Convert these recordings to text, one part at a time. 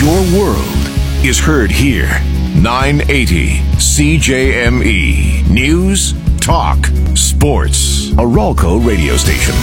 Your world is heard here. 980 CJME. News, talk, sports. A Ralco radio station.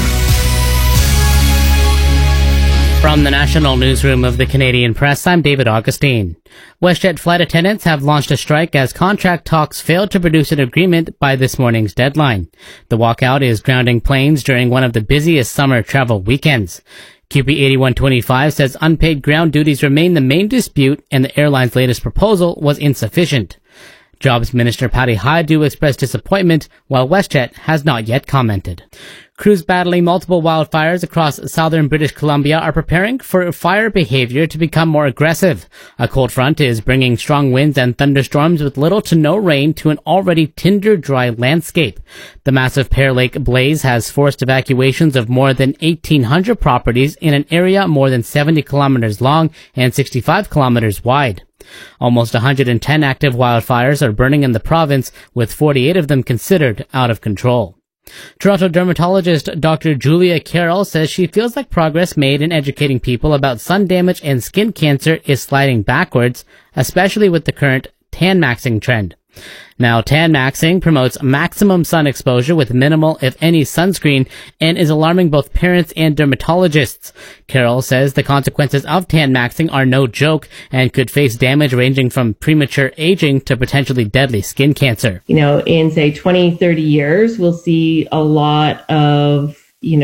From the National Newsroom of the Canadian Press, I'm David Augustine. WestJet flight attendants have launched a strike as contract talks failed to produce an agreement by this morning's deadline. The walkout is grounding planes during one of the busiest summer travel weekends. QP 8125 says unpaid ground duties remain the main dispute and the airline's latest proposal was insufficient. Jobs Minister Patty Hajdu expressed disappointment, while WestJet has not yet commented. Crews battling multiple wildfires across southern British Columbia are preparing for fire behavior to become more aggressive. A cold front is bringing strong winds and thunderstorms with little to no rain to an already tinder-dry landscape. The massive Pear Lake blaze has forced evacuations of more than 1,800 properties in an area more than 70 kilometers long and 65 kilometers wide. Almost 110 active wildfires are burning in the province, with 48 of them considered out of control. Toronto dermatologist Dr. Julia Carroll says she feels like progress made in educating people about sun damage and skin cancer is sliding backwards, especially with the current tan maxing trend. Now, tan maxing promotes maximum sun exposure with minimal, if any, sunscreen and is alarming both parents and dermatologists. Carroll says the consequences of tan maxing are no joke and could face damage ranging from premature aging to potentially deadly skin cancer. In, say, 20, 30 years, we'll see a lot of,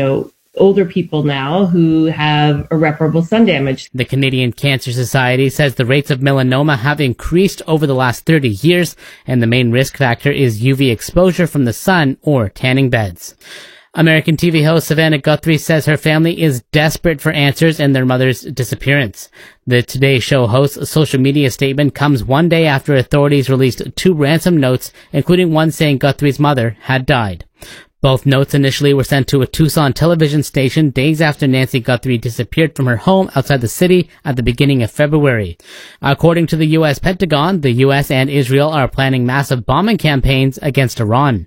older people now who have irreparable sun damage. The Canadian Cancer Society says the rates of melanoma have increased over the last 30 years, and the main risk factor is UV exposure from the sun or tanning beds. American TV host Savannah Guthrie says her family is desperate for answers in their mother's disappearance. The Today Show host's social media statement comes one day after authorities released 2 ransom notes, including one saying Guthrie's mother had died. Both notes initially were sent to a Tucson television station days after Nancy Guthrie disappeared from her home outside the city at the beginning of February. According to the U.S. Pentagon, the U.S. and Israel are planning massive bombing campaigns against Iran.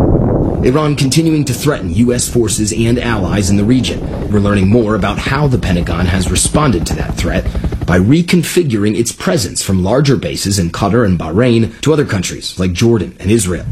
Iran continuing to threaten U.S. forces and allies in the region. We're learning more about how the Pentagon has responded to that threat by reconfiguring its presence from larger bases in Qatar and Bahrain to other countries like Jordan and Israel.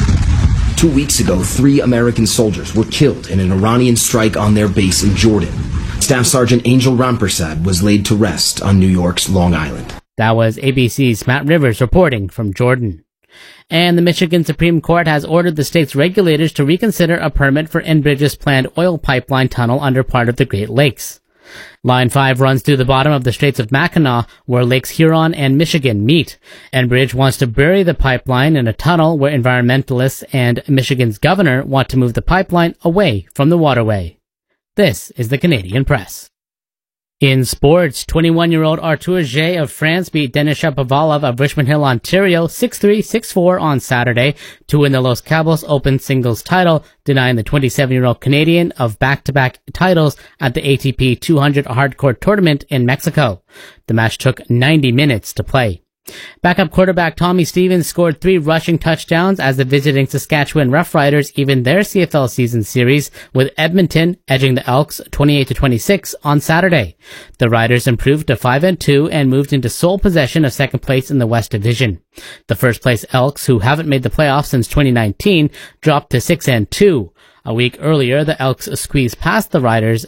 2 weeks ago, 3 American soldiers were killed in an Iranian strike on their base in Jordan. Staff Sergeant Angel Rampersad was laid to rest on New York's Long Island. That was ABC's Matt Rivers reporting from Jordan. And the Michigan Supreme Court has ordered the state's regulators to reconsider a permit for Enbridge's planned oil pipeline tunnel under part of the Great Lakes. Line 5 runs through the bottom of the Straits of Mackinac, where Lakes Huron and Michigan meet. Enbridge wants to bury the pipeline in a tunnel where environmentalists and Michigan's governor want to move the pipeline away from the waterway. This is the Canadian Press. In sports, 21-year-old Arthur Jay of France beat Denis Shapovalov of Richmond Hill, Ontario 6-3, 6-4 on Saturday to win the Los Cabos Open singles title, denying the 27-year-old Canadian of back-to-back titles at the ATP 200 hardcourt tournament in Mexico. The match took 90 minutes to play. Backup quarterback Tommy Stevens scored 3 rushing touchdowns as the visiting Saskatchewan Roughriders evened their CFL season series, with Edmonton edging the Elks 28-26 on Saturday. The Riders improved to 5-2 and moved into sole possession of second place in the West Division. The first place Elks, who haven't made the playoffs since 2019, dropped to 6-2. A week earlier, the Elks squeezed past the Riders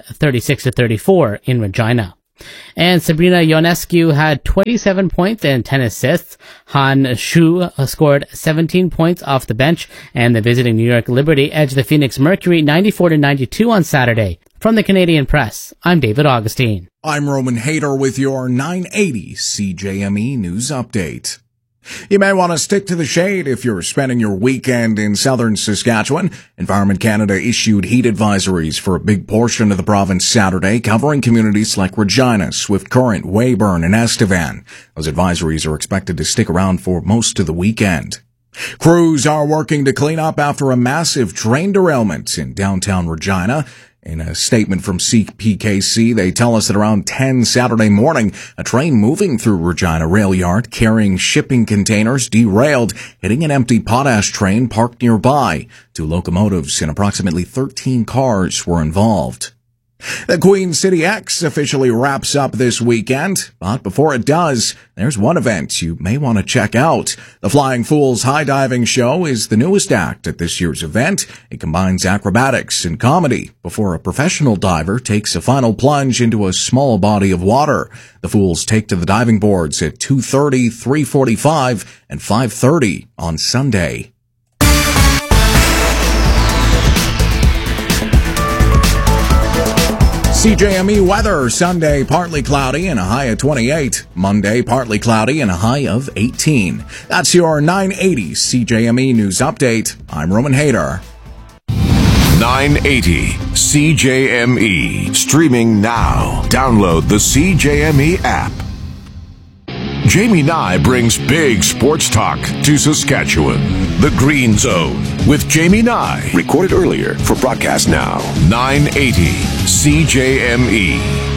36-34 in Regina. And Sabrina Ionescu had 27 points and 10 assists. Han Shu scored 17 points off the bench, and the visiting New York Liberty edged the Phoenix Mercury 94-92 on Saturday. From the Canadian Press, I'm David Augustine. I'm Roman Hayter with your 980 CJME News Update. You may want to stick to the shade if you're spending your weekend in southern Saskatchewan. Environment Canada issued heat advisories for a big portion of the province Saturday, covering communities like Regina, Swift Current, Weyburn, and Estevan. Those advisories are expected to stick around for most of the weekend. Crews are working to clean up after a massive train derailment in downtown Regina. In a statement from CPKC, they tell us that around 10 Saturday morning, a train moving through Regina Rail Yard carrying shipping containers derailed, hitting an empty potash train parked nearby. 2 locomotives and approximately 13 cars were involved. The Queen City X officially wraps up this weekend, but before it does, there's one event you may want to check out. The Flying Fools High Diving Show is the newest act at this year's event. It combines acrobatics and comedy before a professional diver takes a final plunge into a small body of water. The Fools take to the diving boards at 2:30, 3:45, and 5:30 on Sunday. CJME weather, Sunday partly cloudy and a high of 28. Monday partly cloudy and a high of 18. That's your 980 CJME news update. I'm Roman Hader. 980 CJME. Streaming now. Download the CJME app. Jamie Nye brings big sports talk to Saskatchewan. The Green Zone with Jamie Nye. Recorded earlier for broadcast now. 980 CJME.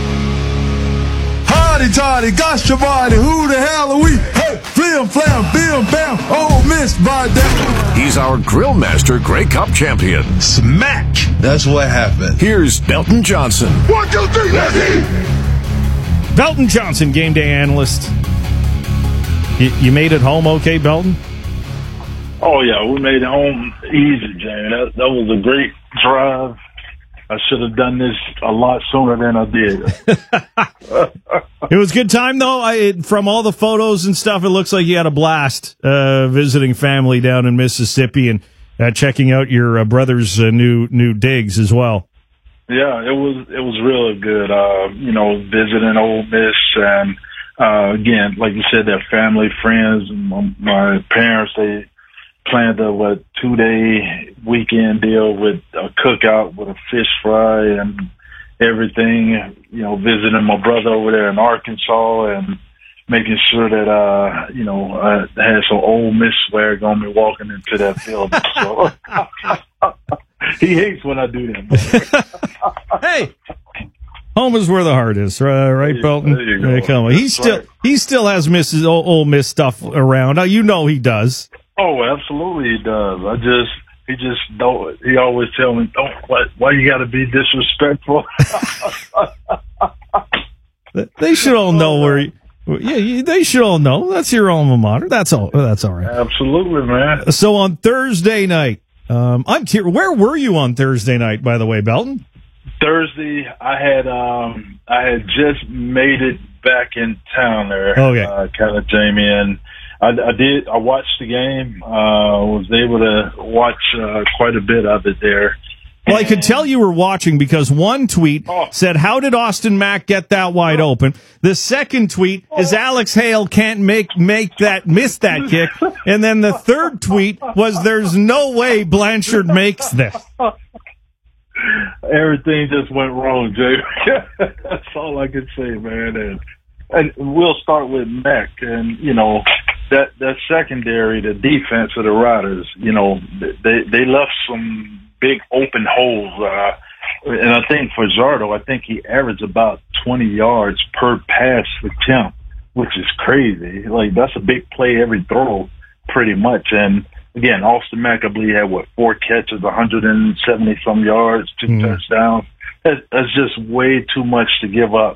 Hardy, tardy, gosh, body, who the hell are we? Hey, flim, flam, bim, bam, oh, miss, by that. He's our Grill Master Grey Cup champion. Smack! That's what happened. Here's Belton Johnson. 1, 2, 3, let's eat! Belton Johnson, game day analyst. You made it home okay, Belton? Oh, yeah, we made it home easy, Jamie. That was a great drive. I should have done this a lot sooner than I did. It was a good time, though. From all the photos and stuff, it looks like you had a blast visiting family down in Mississippi and checking out your brother's new digs as well. Yeah, it was really good. Visiting Ole Miss and again, like you said, their family, friends, my parents. They planned a 2-day weekend deal with a cookout with a fish fry and everything. Visiting my brother over there in Arkansas and making sure that I had some Ole Miss swag on me walking into that building. So he hates when I do that. Hey, home is where the heart is, right, Belton? There you go. Come on. He still has Ole Miss stuff around. Now, he does. Oh, absolutely, he does. He just don't. He always tell me, why you got to be disrespectful? They should all know where. They should all know that's your alma mater. That's all. That's all right. Absolutely, man. So on Thursday night, where were you on Thursday night? By the way, Belton. Thursday, I had just made it back in town there. Okay. Kind of, Jamie, and I watched the game. Was able to watch quite a bit of it there. Well, I could tell you were watching because one tweet said, "How did Austin Mack get that wide open?" The second tweet is Alex Hale can't miss that kick, and then the third tweet was, "There's no way Blanchard makes this." Everything just went wrong, Jay. That's all I can say, man. And we'll start with Mack, and that secondary, the defense of the Riders. They left some big open holes, and I think for Zardo, I think he averaged about 20 yards per pass attempt, which is crazy. Like, that's a big play every throw, pretty much. And again, Austin Mack, I believe, had 4 catches, 170 some yards, 2 touchdowns. That's just way too much to give up,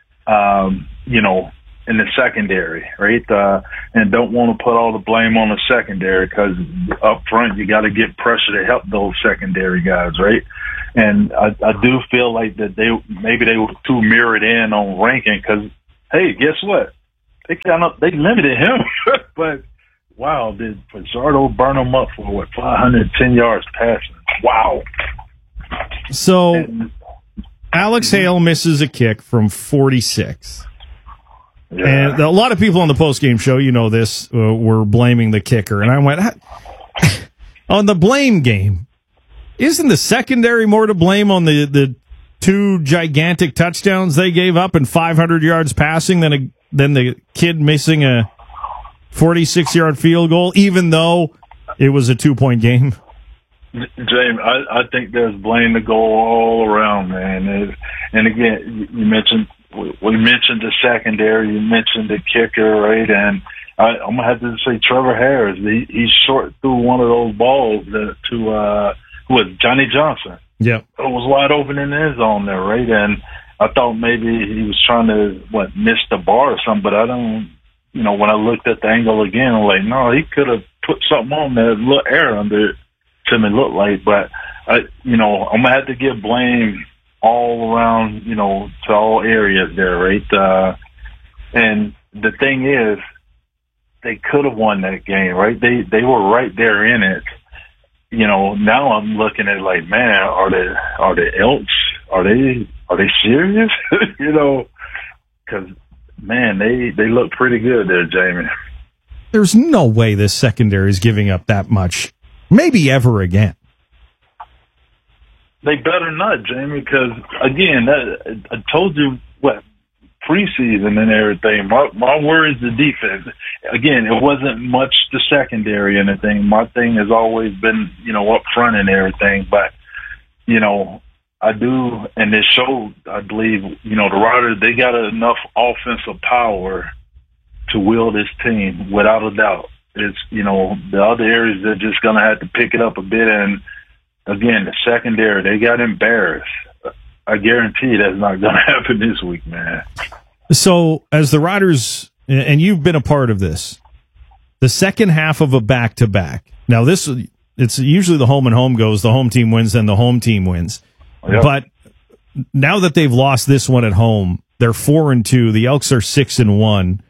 in the secondary, right? And don't want to put all the blame on the secondary because up front you got to get pressure to help those secondary guys, right? And I do feel like that they were too mirrored in on ranking because, hey, guess what? They limited him, but wow, did Fajardo burn him up for 510 yards passing? Wow. So Alex Hale misses a kick from 46. Yeah. And a lot of people on the postgame show, this, were blaming the kicker. And I went, on the blame game, isn't the secondary more to blame on the 2 gigantic touchdowns they gave up and 500 yards passing than the kid missing a 46-yard field goal, even though it was a 2-point game? James, I think there's blame to go all around, man. And again, we mentioned the secondary, you mentioned the kicker, right? And I'm gonna have to say Trevor Harris. He short threw one of those balls to who was Johnny Johnson, Yeah. It was wide open in the end zone there, right? And I thought maybe he was trying to, miss the bar or something, but I don't, when I looked at the angle again, I'm like, no, he could have put something on there, a little air under it to me look like, but, I'm going to have to give blame all around, to all areas there, right? And the thing is, they could have won that game, right? They were right there in it. Now I'm looking at it like, man, are the Elks? Are they serious? Because man, they look pretty good there, Jamie. There's no way this secondary is giving up that much, maybe ever again. They better not, Jamie, because again, I told you preseason and everything. My worry is the defense. Again, it wasn't much the secondary and everything. My thing has always been, up front and everything. But, I do, and it showed, I believe, the Riders, they got enough offensive power to will this team without a doubt. It's, the other areas they're just going to have to pick it up a bit. And again, the secondary, they got embarrassed. I guarantee that's not going to happen this week, man. So, as the Riders, and you've been a part of this, the second half of a back-to-back. Now, it's usually the home and home goes, the home team wins, then the home team wins. Yep. But now that they've lost this one at home, they're 4-2. The Elks are 6-1.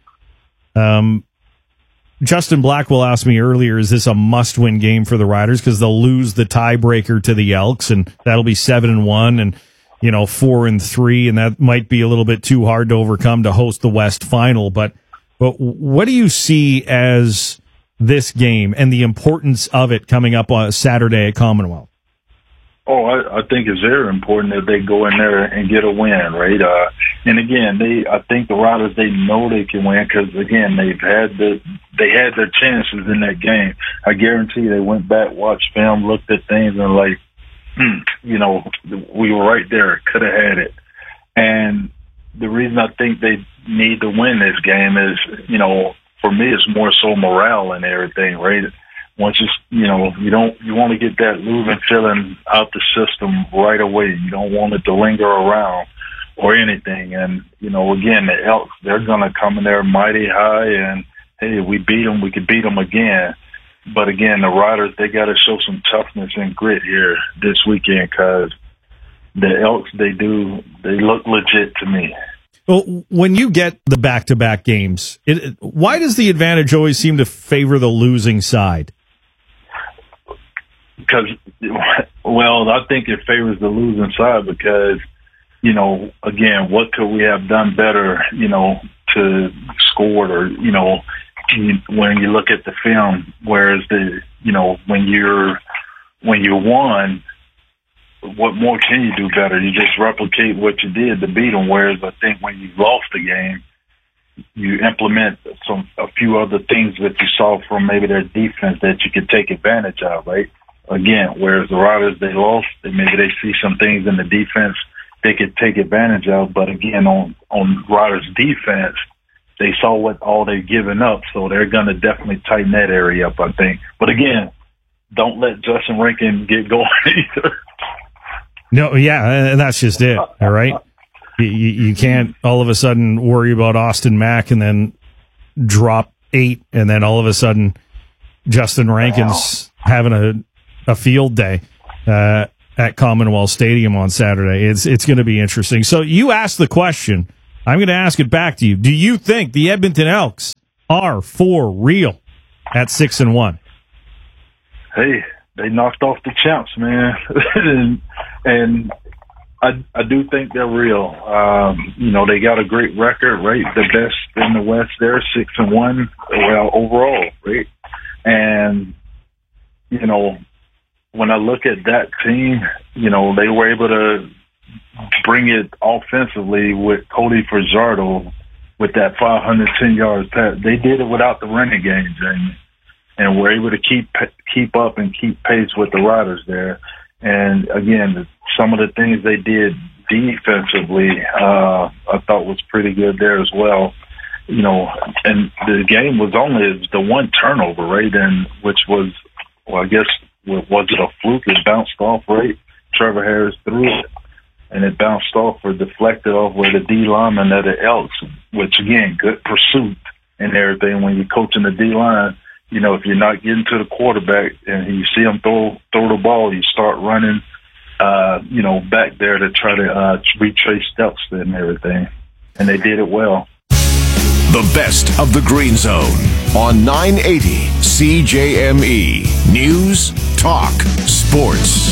Justin Blackwell asked me earlier, is this a must-win game for the Riders? Because they'll lose the tiebreaker to the Elks, and that'll be 7-1, and 4-3, and that might be a little bit too hard to overcome to host the West Final. But what do you see as this game and the importance of it coming up on Saturday at Commonwealth? Oh, I think it's very important that they go in there and get a win, right? And again, I think the Riders, they know they can win because again, they had their chances in that game. I guarantee they went back, watched film, looked at things, and like, we were right there, could have had it. And the reason I think they need to win this game is, for me, it's more so morale and everything, right? Once you want to get that losing feeling out the system right away. You don't want it to linger around or anything. And, again, the Elks, they're going to come in there mighty high and, hey, we beat them, we could beat them again. But again, the Riders, they got to show some toughness and grit here this weekend because the Elks, they look legit to me. Well, when you get the back-to-back games, why does the advantage always seem to favor the losing side? Because, I think it favors the losing side because, again, what could we have done better, to score or, when you look at the film, whereas when you won, what more can you do better? You just replicate what you did to beat them. Whereas I think when you lost the game, you implement a few other things that you saw from maybe their defense that you could take advantage of, right? Again, whereas the Riders, they lost, maybe they see some things in the defense they could take advantage of. But again, on Riders' defense, they saw what all they've given up, so they're going to definitely tighten that area up, I think. But again, don't let Justin Rankin get going either. No, yeah, that's just it, all right? You can't all of a sudden worry about Austin Mack and then drop 8, and then all of a sudden Justin Rankin's having a field day at Commonwealth Stadium on Saturday. It's going to be interesting. So you asked the question. I'm going to ask it back to you. Do you think the Edmonton Elks are for real at 6-1? Hey, they knocked off the champs, man. and I do think they're real. They got a great record, right? The best in the West there, 6-1, overall, right? And, when I look at that team, they were able to bring it offensively with Cody Fajardo with that 510 yards pass. They did it without the running game, Jamie, and were able to keep up and keep pace with the Riders there. And again, some of the things they did defensively, I thought was pretty good there as well. And the game was only the one turnover, right? And which was, I guess, was it a fluke? It bounced off, right? Trevor Harris threw it, and it bounced off or deflected off where the D lineman at the Elks, which again, good pursuit and everything. When you're coaching the D line, you know, if you're not getting to the quarterback and you see him throw the ball, you start running, you know, back there to try to retrace steps and everything. And they did it well. The best of the Green Zone on 980 CJME. News, talk, sports.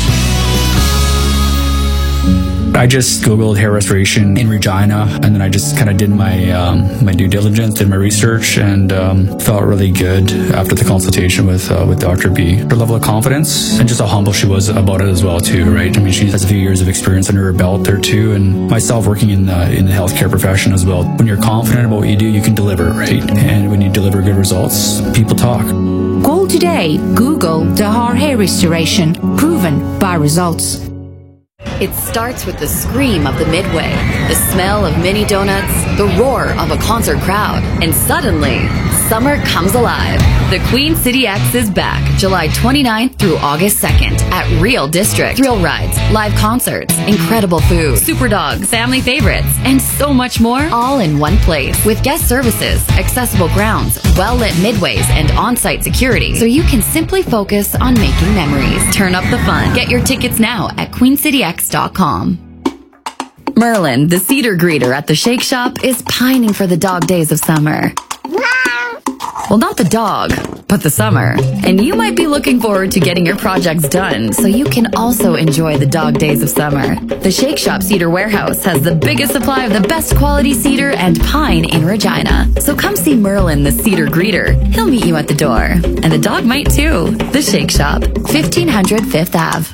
I just Googled hair restoration in Regina, and then I just kind of did my my due diligence, did my research, and felt really good after the consultation with Dr. B. Her level of confidence and just how humble she was about it as well too, right? I mean, she has a few years of experience under her belt there too, and myself working in the healthcare profession as well. When you're confident about what you do, you can deliver, right? And when you deliver good results, people talk. Call today. Google Dahar Hair Restoration, proven by results. It starts with the scream of the Midway, the smell of mini donuts, the roar of a concert crowd, and suddenly, summer comes alive. The Queen City X is back July 29th through August 2nd at Real District. Thrill rides, live concerts, incredible food, super dogs, family favorites, and so much more, all in one place. With guest services, accessible grounds, well-lit midways, and on-site security, so you can simply focus on making memories. Turn up the fun. Get your tickets now at queencityx.com. Merlin, the cedar greeter at the Shake Shop, is pining for the dog days of summer. Well, not the dog, but the summer. And you might be looking forward to getting your projects done so you can also enjoy the dog days of summer. The Shake Shop Cedar Warehouse has the biggest supply of the best quality cedar and pine in Regina. So come see Merlin, the cedar greeter. He'll meet you at the door. And the dog might too. The Shake Shop, 1500 Fifth Ave.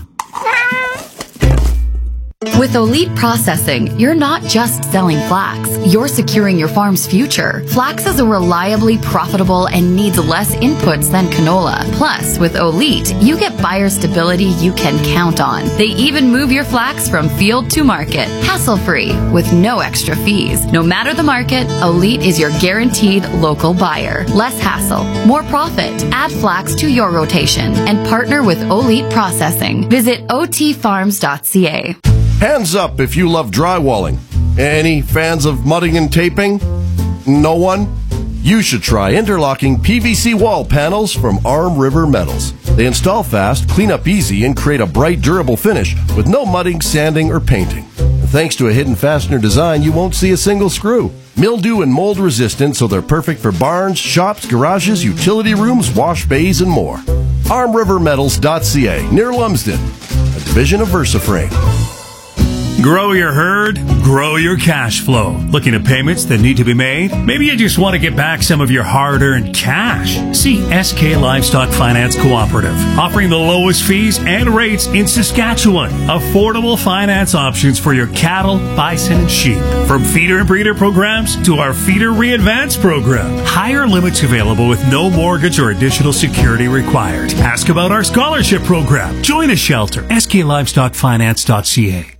With Elite Processing, you're not just selling flax, you're securing your farm's future. Flax is a reliably profitable and needs less inputs than canola. Plus, with Elite, you get buyer stability you can count on. They even move your flax from field to market, hassle-free, with no extra fees. No matter the market, Elite is your guaranteed local buyer. Less hassle, more profit. Add flax to your rotation and partner with Elite Processing. Visit otfarms.ca. Hands up if you love drywalling. Any fans of mudding and taping? No one? You should try interlocking PVC wall panels from Arm River Metals. They install fast, clean up easy, and create a bright, durable finish with no mudding, sanding, or painting. And thanks to a hidden fastener design, you won't see a single screw. Mildew and mold resistant, so they're perfect for barns, shops, garages, utility rooms, wash bays, and more. ArmRiverMetals.ca, near Lumsden, a division of VersaFrame. Grow your herd, grow your cash flow. Looking at payments that need to be made? Maybe you just want to get back some of your hard-earned cash. See SK Livestock Finance Cooperative, offering the lowest fees and rates in Saskatchewan. Affordable finance options for your cattle, bison, and sheep. From feeder and breeder programs to our Feeder Re-Advance program. Higher limits available with no mortgage or additional security required. Ask about our scholarship program. Join a shelter. SKLivestockFinance.ca.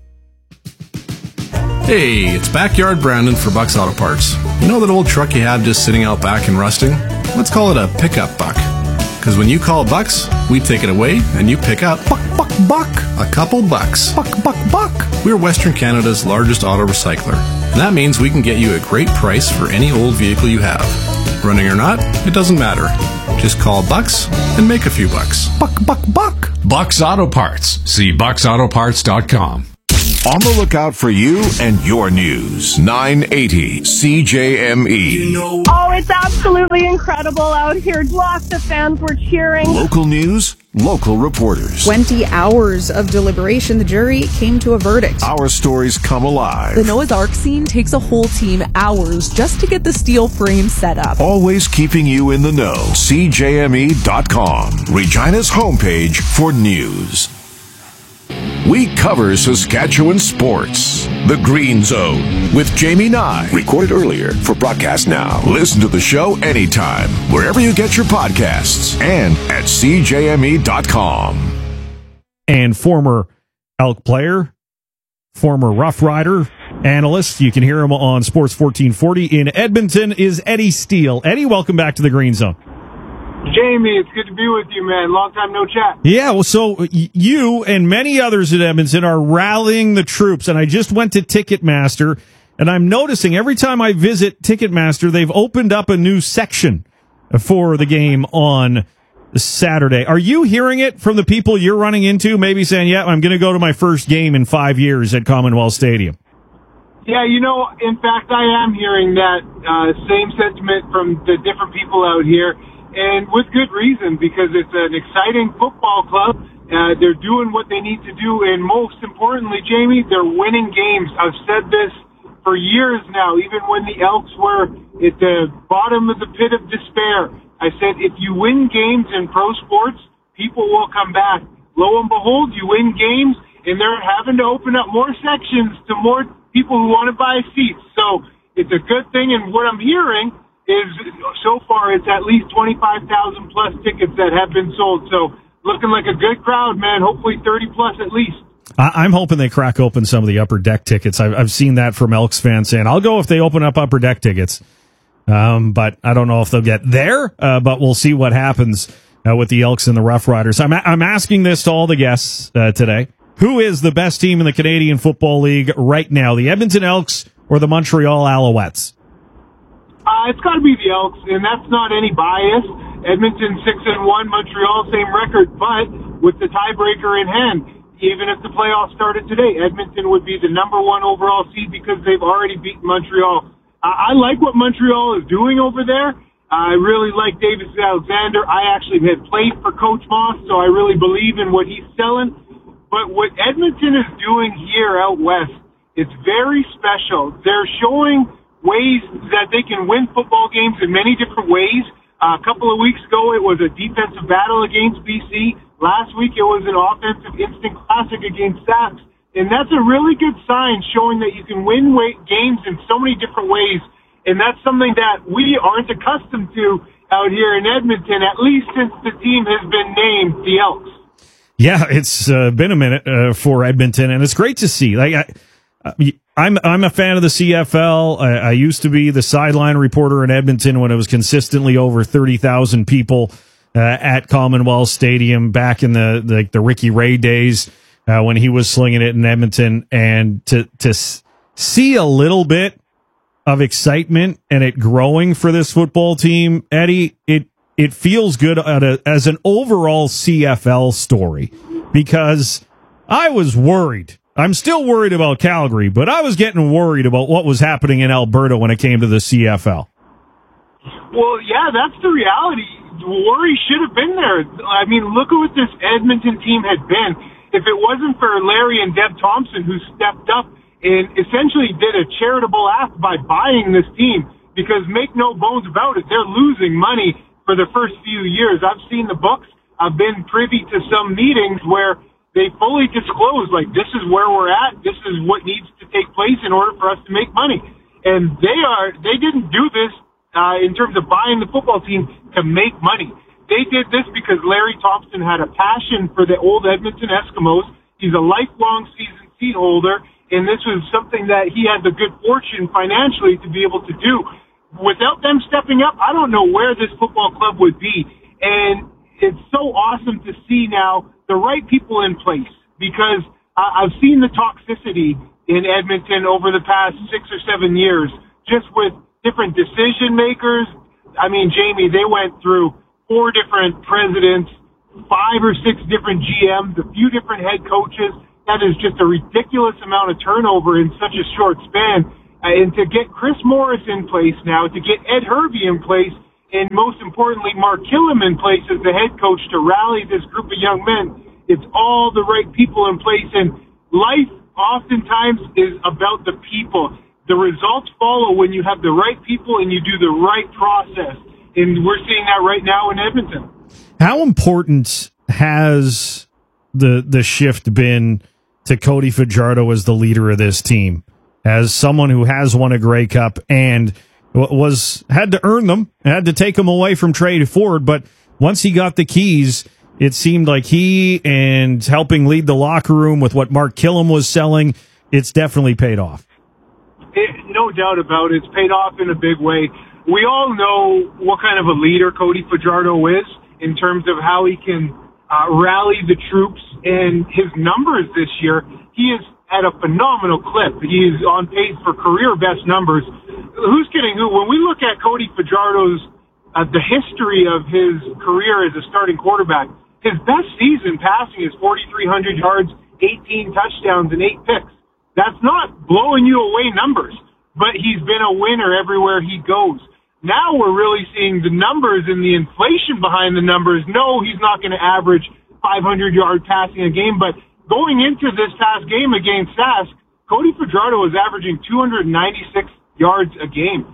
Hey, it's Backyard Brandon for Buck's Auto Parts. You know that old truck you have just sitting out back and rusting? Let's call it a pickup buck. Because when you call Bucks, we take it away and you pick up buck. A couple bucks. Buck. We're Western Canada's largest auto recycler. And that means we can get you a great price for any old vehicle you have. Running or not, it doesn't matter. Just call Bucks and make a few bucks. Buck. Bucks Auto Parts. See bucksautoparts.com. On the lookout for you and your news. 980 CJME. Oh, it's absolutely incredible out here. Lots of fans were cheering. Local news, local reporters. 20 hours of deliberation, the jury came to a verdict. Our stories come alive. The Noah's Ark scene takes a whole team hours just to get the steel frame set up. Always keeping you in the know. CJME.com. Regina's homepage for news. We cover Saskatchewan sports. The Green Zone with Jamie Nye. Recorded earlier for broadcast now. Listen to the show anytime, wherever you get your podcasts, and at CJME.com. And former Elk player, former Rough Rider analyst, you can hear him on Sports 1440 in Edmonton, is Eddie Steele. Eddie, welcome back to the Green Zone. Jamie, it's good to be with you, man. Long time no chat. Yeah, well, so you and many others at Edmonton are rallying the troops, and I just went to Ticketmaster, and I'm noticing every time I visit Ticketmaster, they've opened up a new section for the game on Saturday. Are you hearing it from the people you're running into, maybe saying, yeah, I'm going to go to my first game in 5 years at Commonwealth Stadium? Yeah, in fact, I am hearing that same sentiment from the different people out here, and with good reason, because it's an exciting football club. They're doing what they need to do, and most importantly, Jamie, they're winning games. I've said this for years now, even when the Elks were at the bottom of the pit of despair. I said, if you win games in pro sports, people will come back. Lo and behold, you win games, and they're having to open up more sections to more people who want to buy seats. So it's a good thing, and what I'm hearing is so far it's at least 25,000 plus tickets that have been sold. So looking like a good crowd, man. Hopefully 30 plus at least. I'm hoping they crack open some of the upper deck tickets. I've seen that from Elks fans saying, I'll go if they open up upper deck tickets. But I don't know if they'll get there, but we'll see what happens with the Elks and the Rough Riders. I'm asking this to all the guests today. Who is the best team in the Canadian Football League right now, the Edmonton Elks or the Montreal Alouettes? It's got to be the Elks, and that's not any bias. Edmonton 6-1, Montreal same record, but with the tiebreaker in hand, even if the playoffs started today, Edmonton would be the number one overall seed because they've already beaten Montreal. I like what Montreal is doing over there. I really like Davis Alexander. I actually had played for Coach Moss, so I really believe in what he's selling. But what Edmonton is doing here out west, it's very special. They're showing ways that they can win football games in many different ways. A couple of weeks ago, it was a defensive battle against BC. Last week, it was an offensive instant classic against Sacs. And that's a really good sign showing that you can win games in so many different ways. And that's something that we aren't accustomed to out here in Edmonton, at least since the team has been named the Elks. Yeah, it's been a minute for Edmonton, and it's great to see. I'm a fan of the CFL. I used to be the sideline reporter in Edmonton when it was consistently over 30,000 people at Commonwealth Stadium back in the Ricky Ray days when he was slinging it in Edmonton. And to see a little bit of excitement and it growing for this football team, Eddie, it feels good as an overall CFL story, because I was worried. I'm still worried about Calgary, but I was getting worried about what was happening in Alberta when it came to the CFL. Well, yeah, that's the reality. Worry should have been there. I mean, look at what this Edmonton team had been. If it wasn't for Larry and Deb Thompson, who stepped up and essentially did a charitable act by buying this team, because make no bones about it, they're losing money for the first few years. I've seen the books. I've been privy to some meetings where they fully disclose, like, this is where we're at, this is what needs to take place in order for us to make money. And they didn't do this in terms of buying the football team to make money. They did this because Larry Thompson had a passion for the old Edmonton Eskimos. He's a lifelong season seat holder, and this was something that he had the good fortune financially to be able to do. Without them stepping up, I don't know where this football club would be. And it's so awesome to see now the right people in place, because I've seen the toxicity in Edmonton over the past 6 or 7 years, just with different decision makers. I mean, Jamie, they went through 4 different presidents, 5 or 6 different GMs, a few different head coaches. That is just a ridiculous amount of turnover in such a short span. And to get Chris Morris in place now, to get Ed Hervey in place, and most importantly, Mark Killam in place as the head coach to rally this group of young men, it's all the right people in place. And life oftentimes is about the people. The results follow when you have the right people and you do the right process. And we're seeing that right now in Edmonton. How important has the shift been to Cody Fajardo as the leader of this team, as someone who has won a Grey Cup and had to earn them, had to take them away from Trey Ford, but once he got the keys, it seemed like he and helping lead the locker room with what Mark Killam was selling, it's definitely paid off. No doubt about it. It's paid off in a big way. We all know what kind of a leader Cody Fajardo is in terms of how he can rally the troops, and his numbers this year, he is at a phenomenal clip. He's on pace for career best numbers. Who's kidding who? When we look at Cody Fajardo's, the history of his career as a starting quarterback, his best season passing is 4,300 yards, 18 touchdowns, and 8 picks. That's not blowing you away numbers, but he's been a winner everywhere he goes. Now we're really seeing the numbers and the inflation behind the numbers. No, he's not going to average 500-yard passing a game, but going into this past game against Sask, Cody Fajardo was averaging 296 yards a game.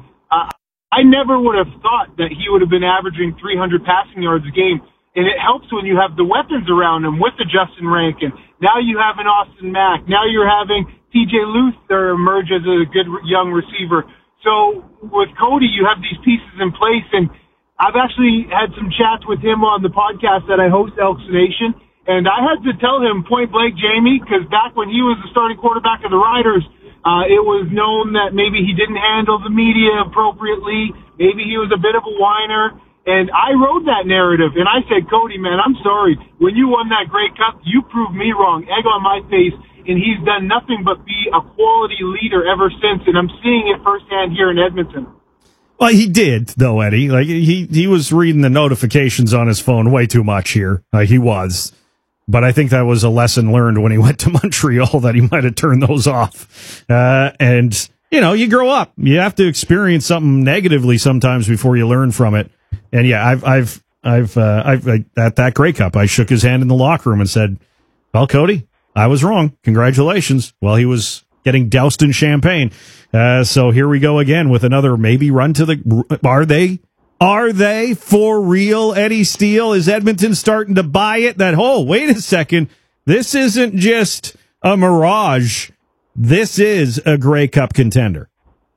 I never would have thought that he would have been averaging 300 passing yards a game, and it helps when you have the weapons around him with the Justin Rankin. Now you have an Austin Mack. Now you're having TJ Luther emerge as a good young receiver. So with Cody, you have these pieces in place, and I've actually had some chats with him on the podcast that I host, Elks Nation, and I had to tell him point blank, Jamie, because back when he was the starting quarterback of the Riders, it was known that maybe he didn't handle the media appropriately, maybe he was a bit of a whiner, and I wrote that narrative, and I said, Cody, man, I'm sorry. When you won that Grey Cup, you proved me wrong, egg on my face, and he's done nothing but be a quality leader ever since, and I'm seeing it firsthand here in Edmonton. Well, he did, though, Eddie. Like he was reading the notifications on his phone way too much here. He was. But I think that was a lesson learned when he went to Montreal, that he might have turned those off. And, you know, you grow up. You have to experience something negatively sometimes before you learn from it. And, yeah, I've at that Grey Cup, I shook his hand in the locker room and said, well, Cody, I was wrong. Congratulations. Well, he was getting doused in champagne. So here we go again with another maybe run to the... Are they for real, Eddie Steele? Is Edmonton starting to buy it? That, oh, wait a second. This isn't just a mirage. This is a Grey Cup contender.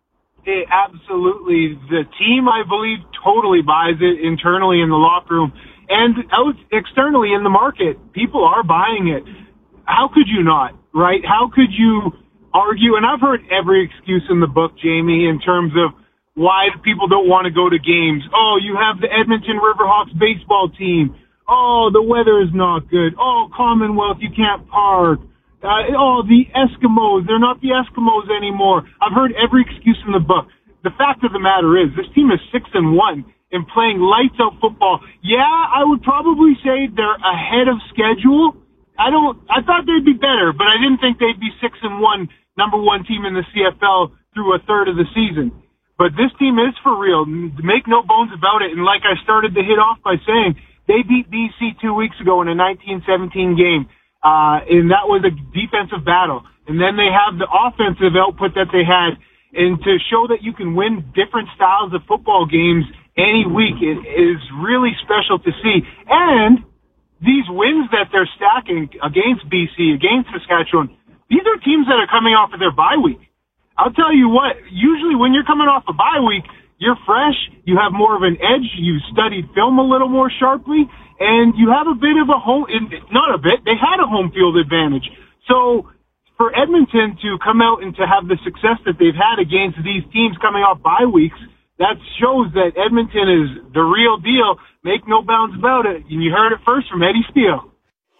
Absolutely. The team, I believe, totally buys it internally in the locker room. And out externally in the market, people are buying it. How could you not, right? How could you argue? And I've heard every excuse in the book, Jamie, in terms of why people don't want to go to games. Oh, you have the Edmonton Riverhawks baseball team. Oh, the weather is not good. Oh, Commonwealth, you can't park. Oh, the Eskimos, they're not the Eskimos anymore. I've heard every excuse in the book. The fact of the matter is, this team is 6-1 and playing lights out football. Yeah, I would probably say they're ahead of schedule. I thought they'd be better, but I didn't think they'd be 6-1, number one team in the CFL through a third of the season. But this team is for real. Make no bones about it. And like I started to hit off by saying, they beat BC 2 weeks ago in a 1917 game. And that was a defensive battle. And then they have the offensive output that they had. And to show that you can win different styles of football games any week is really special to see. And these wins that they're stacking against BC, against Saskatchewan, these are teams that are coming off of their bye week. I'll tell you what, usually when you're coming off a bye week, you're fresh, you have more of an edge, you studied film a little more sharply, and you have a bit of a they had a home field advantage. So for Edmonton to come out and to have the success that they've had against these teams coming off bye weeks, that shows that Edmonton is the real deal. Make no bounds about it. And you heard it first from Eddie Steele.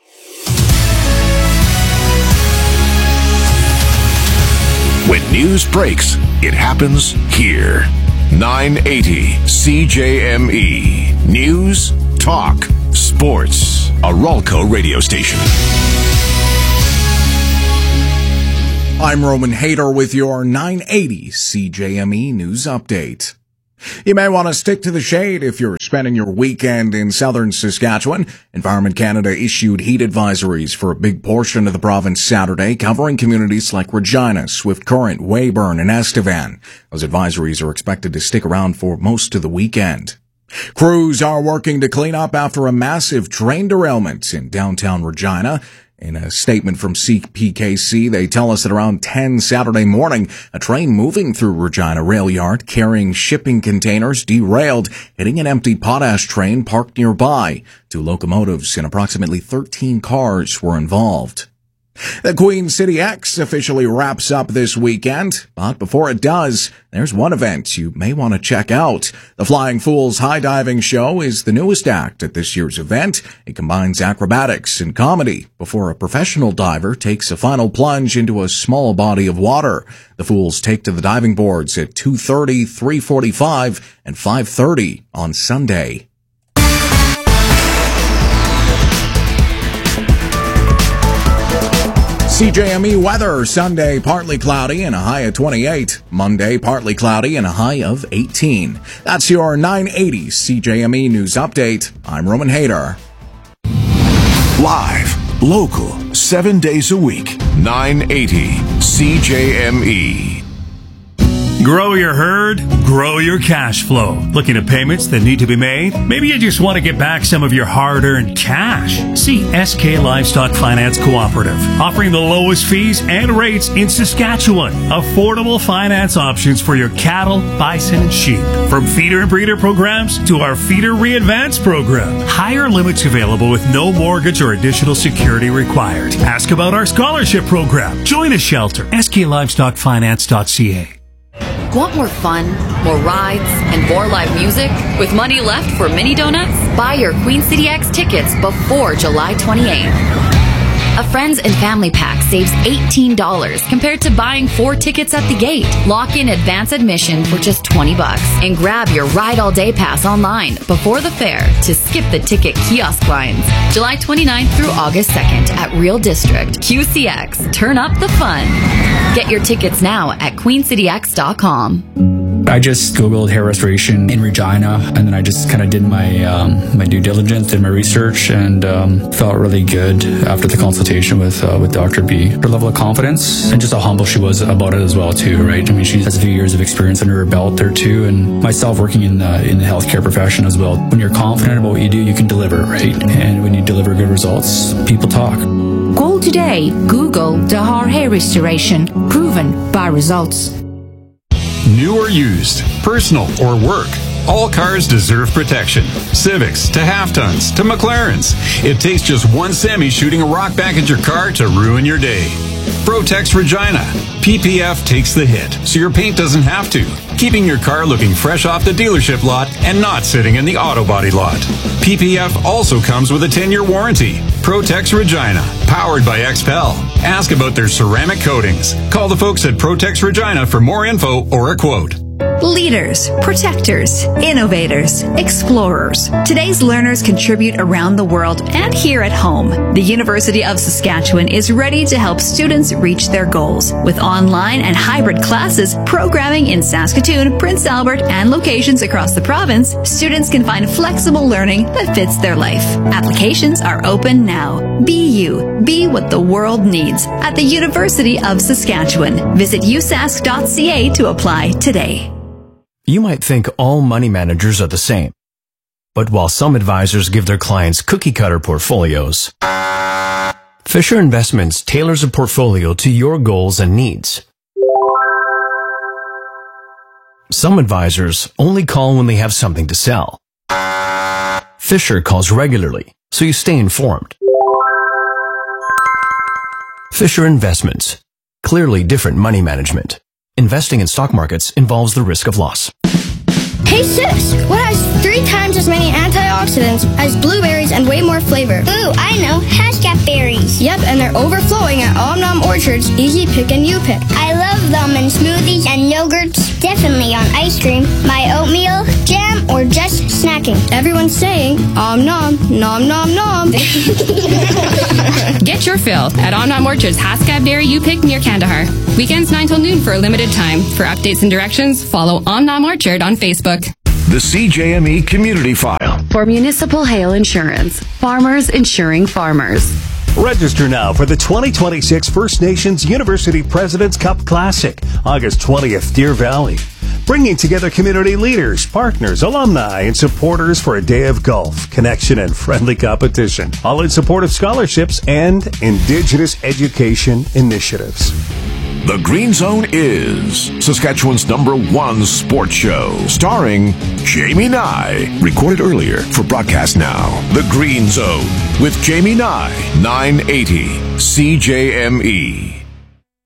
When news breaks, it happens here. 980 CJME. News, talk, sports. A Ralco radio station. I'm Roman Hader with your 980 CJME news update. You may want to stick to the shade if you're spending your weekend in southern Saskatchewan. Environment Canada issued heat advisories for a big portion of the province Saturday, covering communities like Regina, Swift Current, Weyburn, and Estevan. Those advisories are expected to stick around for most of the weekend. Crews are working to clean up after a massive train derailment in downtown Regina. In a statement from CPKC, they tell us that around 10 Saturday morning, a train moving through Regina Rail Yard carrying shipping containers derailed, hitting an empty potash train parked nearby. 2 locomotives and approximately 13 cars were involved. The Queen City X officially wraps up this weekend, but before it does, there's one event you may want to check out. The Flying Fools High Diving Show is the newest act at this year's event. It combines acrobatics and comedy before a professional diver takes a final plunge into a small body of water. The Fools take to the diving boards at 2:30, 3:45, and 5:30 on Sunday. CJME weather, Sunday partly cloudy and a high of 28. Monday partly cloudy and a high of 18. That's your 980 CJME news update. I'm Roman Hader. Live, local, 7 days a week. 980 CJME. Grow your herd, grow your cash flow. Looking at payments that need to be made? Maybe you just want to get back some of your hard-earned cash. See SK Livestock Finance Cooperative, offering the lowest fees and rates in Saskatchewan. Affordable finance options for your cattle, bison, and sheep. From feeder and breeder programs to our Feeder Re-Advance program. Higher limits available with no mortgage or additional security required. Ask about our scholarship program. Join a shelter. sklivestockfinance.ca. Want more fun, more rides, and more live music? With money left for mini donuts? Buy your Queen City X tickets before July 28th. A friends and family pack saves $18 compared to buying 4 tickets at the gate. Lock in advance admission for just $20 and grab your Ride All Day pass online before the fair to skip the ticket kiosk lines. July 29th through August 2nd at Real District. QCX. Turn up the fun. Get your tickets now at queencityx.com. I just Googled hair restoration in Regina, and then I just kind of did my due diligence, did my research, and felt really good after the consultation with Dr. B. Her level of confidence and just how humble she was about it as well too, right? I mean, she has a few years of experience under her belt there too, and myself working in the healthcare profession as well. When you're confident about what you do, you can deliver, right? And when you deliver good results, people talk. Call today. Google Dahar Hair Restoration. Proven by results. New or used, personal or work, all cars deserve protection. Civics to half-tons to McLarens. It takes just one semi shooting a rock back at your car to ruin your day. Protex Regina. PPF takes the hit, so your paint doesn't have to, keeping your car looking fresh off the dealership lot and not sitting in the auto body lot. PPF also comes with a 10-year warranty. Protex Regina, powered by XPEL. Ask about their ceramic coatings. Call the folks at Protex Regina for more info or a quote. Leaders, protectors, innovators, explorers. Today's learners contribute around the world and here at home. The University of Saskatchewan is ready to help students reach their goals. With online and hybrid classes, programming in Saskatoon, Prince Albert, and locations across the province, students can find flexible learning that fits their life. Applications are open now. Be you. Be what the world needs at the University of Saskatchewan. Visit usask.ca to apply today. You might think all money managers are the same. But while some advisors give their clients cookie-cutter portfolios, Fisher Investments tailors a portfolio to your goals and needs. Some advisors only call when they have something to sell. Fisher calls regularly, so you stay informed. Fisher Investments. Clearly different money management. Investing in stock markets involves the risk of loss. Hey sis, what has 3 times as many antioxidants as blueberries and way more flavor? Ooh, I know, Haskell berries. Yep, and they're overflowing at Omnom Orchard's Easy Pick and You Pick. I love them in smoothies and yogurts, definitely on ice cream, my oatmeal, jam, or just snacking. Everyone's saying, Omnom, nom nom nom. Get your fill at Omnom Orchard's Haskell Dairy You Pick near Kandahar. Weekends 9 till noon for a limited time. For updates and directions, follow Omnom Orchard on Facebook. The CJME Community File. For municipal hail insurance, farmers insuring farmers. Register now for the 2026 First Nations University President's Cup Classic, August 20th, Deer Valley. Bringing together community leaders, partners, alumni, and supporters for a day of golf, connection, and friendly competition. All in support of scholarships and Indigenous education initiatives. The Green Zone is Saskatchewan's #1 sports show, starring Jamie Nye. Recorded earlier for broadcast now. The Green Zone with Jamie Nye, 980 CJME.